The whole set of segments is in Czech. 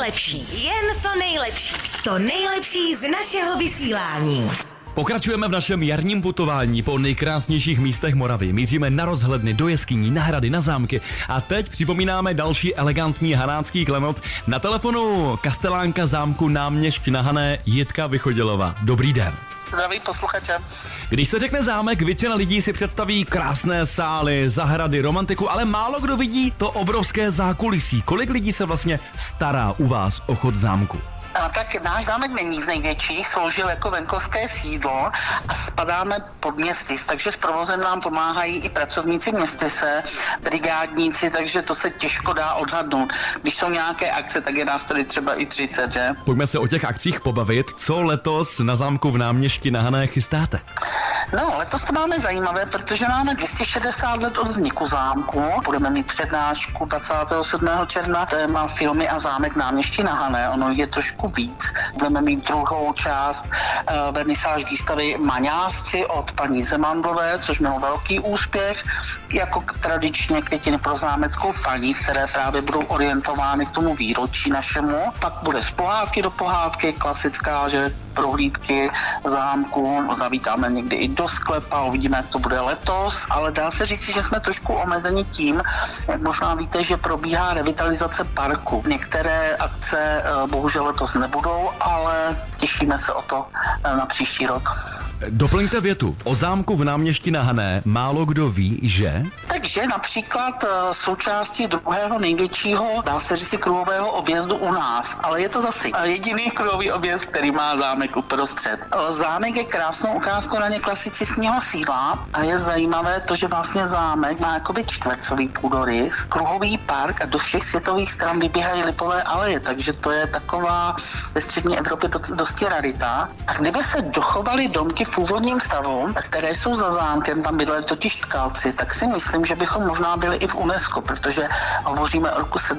nejlepší, jen to nejlepší. To nejlepší z našeho vysílání. Pokračujeme v našem jarním putování po nejkrásnějších místech Moravy. Míříme na rozhledny, do jeskyní, na hrady, na zámky. A teď připomínáme další elegantní hanácký klenot. Na telefonu kastelánka zámku Náměšť na Hané Jitka Vychodělová. Dobrý den. Zdravím posluchače. Když se řekne zámek, většina lidí si představí krásné sály, zahrady, romantiku, ale málo kdo vidí to obrovské zákulisí. Kolik lidí se vlastně stará u vás o chod zámku? Tak náš zámek není z největších, sloužil jako venkovské sídlo a spadáme pod městys, takže s provozem nám pomáhají i pracovníci městyse, brigádníci, takže to se těžko dá odhadnout. Když jsou nějaké akce, tak je nás tady třeba i 30, že? Pojďme se o těch akcích pobavit. Co letos na zámku v Náměšti na Hané chystáte? No, letos to máme zajímavé, protože máme 260 let od vzniku zámku. Budeme mít přednášku 27. června, téma filmy a zámek Náměšti na Hané. Ono je trošku víc. Budeme mít druhou část vernisáž výstavy Maňásci od paní Zemandlové, což mělo velký úspěch, jako tradičně květiny pro zámeckou paní, které právě budou orientovány k tomu výročí našemu. Pak bude z pohádky do pohádky, klasická, že prohlídky zámku, zavítáme někdy i do sklepa, uvidíme, jak to bude letos, ale dá se říct, že jsme trošku omezeni tím, jak možná víte, že probíhá revitalizace parku. Některé akce bohužel letos nebudou, ale těšíme se o to na příští rok. Doplňte větu. O zámku v Náměšti na Hané málo kdo ví, že? Takže například součástí druhého největšího, dá se říct, kruhového objezdu u nás, ale je to zase jediný kruhový objezd, který má zámek uprostřed. Zámek je krásnou ukázkou na klasicistního sídla a je zajímavé to, že vlastně zámek má jakoby čtvercový půdorys, kruhový park a do všech světových stran vybíhají lipové aleje, takže to je taková ve střední Evropě dosti rarita. A kdyby se dochovaly domky v původním stavu, které jsou za zámkem, tam bydleli totiž tkalci, tak si myslím, že bychom možná byli i v UNESCO, protože hovoříme o roku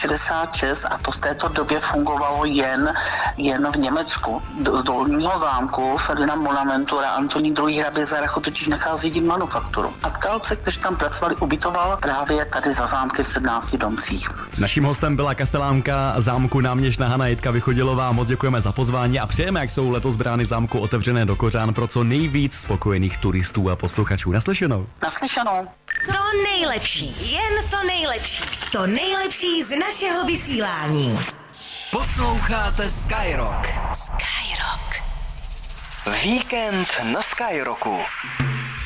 1766 a to v této době fungovalo jen v Německu. Z dolního zámku Ferdinand Bonaventura Antonín II. Hrabě za Racho totiž nechal zřídit manufakturu. A tkalce, kteří tam pracovali, ubytoval právě tady za zámkem v 17 domcích. Naším hostem byla kastelánka zámku Náměšť na Hané Jitka Vychodělová. Moc děkujeme za pozvání a přejeme, jak jsou letos brány zámku otevřené do kořán pro co nejvíc spokojených turistů a posluchačů. Naslyšenou. Naslyšenou. To nejlepší, jen to nejlepší. To nejlepší z našeho vysílání. Posloucháte Skyrock. Skyrock. Víkend na Skyrocku.